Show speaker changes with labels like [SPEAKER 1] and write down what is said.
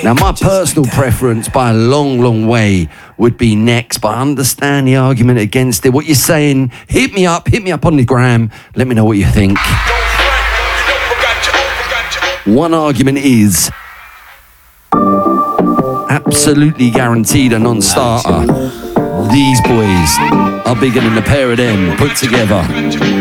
[SPEAKER 1] Now, my personal preference by a long, long way would be Next, but I understand the argument against it. What you're saying, hit me up on the gram. Let me know what you think. One argument is absolutely guaranteed a non-starter. These boys are bigger than the pair of them put together.